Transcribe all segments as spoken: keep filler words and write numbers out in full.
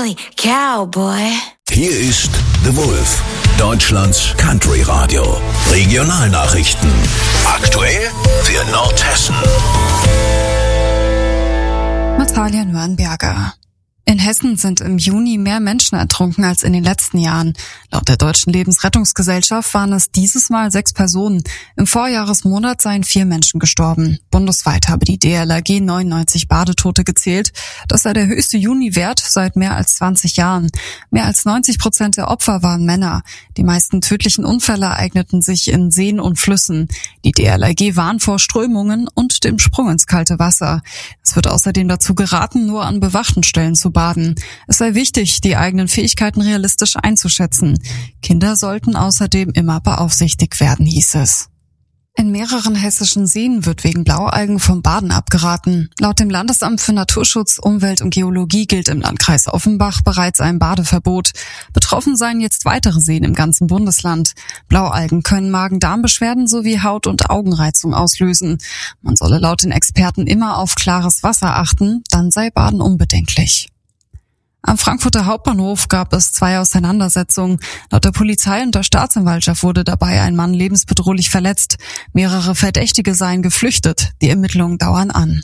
Holy Cowboy. Hier ist The Wolf, Deutschlands Country Radio. Regionalnachrichten. Aktuell für Nordhessen. Natalia Nürnberger. In Hessen sind im Juni mehr Menschen ertrunken als in den letzten Jahren. Laut der Deutschen Lebensrettungsgesellschaft waren es dieses Mal sechs Personen. Im Vorjahresmonat seien vier Menschen gestorben. Bundesweit habe die D L R G neunundneunzig Badetote gezählt. Das sei der höchste Juniwert seit mehr als zwanzig Jahren. Mehr als neunzig Prozent der Opfer waren Männer. Die meisten tödlichen Unfälle ereigneten sich in Seen und Flüssen. Die D L R G warnt vor Strömungen und dem Sprung ins kalte Wasser. Es wird außerdem dazu geraten, nur an bewachten Stellen zu baden. Es sei wichtig, die eigenen Fähigkeiten realistisch einzuschätzen. Kinder sollten außerdem immer beaufsichtigt werden, hieß es. In mehreren hessischen Seen wird wegen Blaualgen vom Baden abgeraten. Laut dem Landesamt für Naturschutz, Umwelt und Geologie gilt im Landkreis Offenbach bereits ein Badeverbot. Betroffen seien jetzt weitere Seen im ganzen Bundesland. Blaualgen können Magen-Darm-Beschwerden sowie Haut- und Augenreizung auslösen. Man solle laut den Experten immer auf klares Wasser achten, dann sei Baden unbedenklich. Am Frankfurter Hauptbahnhof gab es zwei Auseinandersetzungen. Laut der Polizei und der Staatsanwaltschaft wurde dabei ein Mann lebensbedrohlich verletzt. Mehrere Verdächtige seien geflüchtet. Die Ermittlungen dauern an.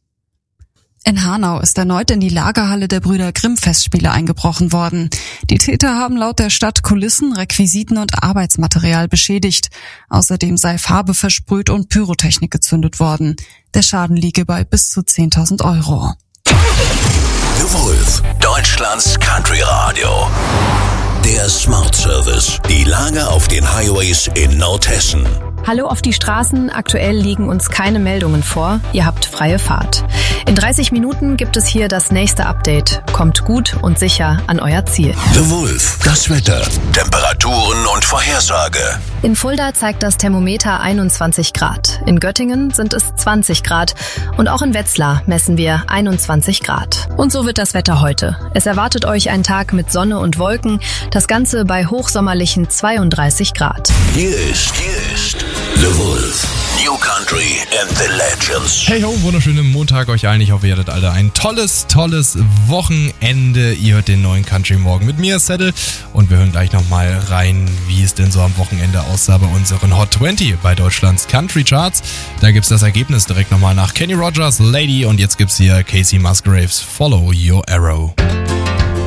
In Hanau ist erneut in die Lagerhalle der Brüder Grimm Festspiele eingebrochen worden. Die Täter haben laut der Stadt Kulissen, Requisiten und Arbeitsmaterial beschädigt. Außerdem sei Farbe versprüht und Pyrotechnik gezündet worden. Der Schaden liege bei bis zu zehntausend Euro. The Wolf, Deutschlands Country Radio. Der Smart Service. Die Lage auf den Highways in Nordhessen. Hallo auf die Straßen. Aktuell liegen uns keine Meldungen vor. Ihr habt freie Fahrt. In dreißig Minuten gibt es hier das nächste Update. Kommt gut und sicher an euer Ziel. The Wolf, das Wetter, Temperaturen und Vorhersage. In Fulda zeigt das Thermometer einundzwanzig Grad. In Göttingen sind es zwanzig Grad. Und auch in Wetzlar messen wir einundzwanzig Grad. Und so wird das Wetter heute. Es erwartet euch ein Tag mit Sonne und Wolken. Das Ganze bei hochsommerlichen zweiunddreißig Grad. Hier ist, hier ist The Wolf. New Country and the Legends. Hey ho, wunderschönen Montag euch allen. Ich hoffe, ihr hattet alle ein tolles, tolles Wochenende. Ihr hört den neuen Country Morgen mit mir, Settle. Und wir hören gleich nochmal rein, wie es denn so am Wochenende aussah bei unseren Hot zwanzig bei Deutschlands Country Charts. Da gibt's das Ergebnis direkt nochmal nach Kenny Rogers, Lady. Und jetzt gibt's hier Casey Musgraves, Follow Your Arrow.